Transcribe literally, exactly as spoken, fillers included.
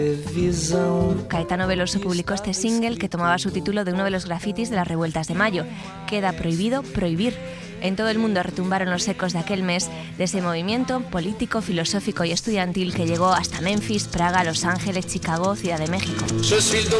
Caetano Veloso publicó este single que tomaba su título de uno de los grafitis de las revueltas de mayo. Queda prohibido prohibir. En todo el mundo retumbaron los ecos de aquel mes, de ese movimiento político, filosófico y estudiantil que llegó hasta Memphis, Praga, Los Ángeles, Chicago, Ciudad de México.